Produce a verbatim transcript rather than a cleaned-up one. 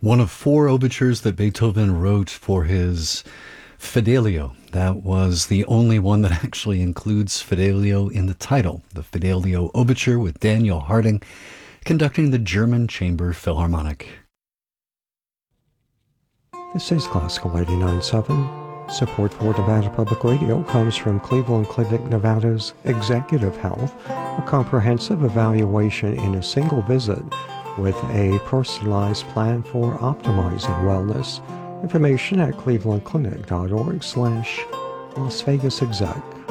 One of four overtures that Beethoven wrote for his Fidelio. That was the only one that actually includes Fidelio in the title. The Fidelio Overture with Daniel Harding conducting the German Chamber Philharmonic. This is Classical eighty-nine point seven. Support for Nevada Public Radio comes from Cleveland Clinic Nevada's Executive Health, a comprehensive evaluation in a single visit with a personalized plan for optimizing wellness. Information at cleveland clinic dot org slash Las Vegas Exec.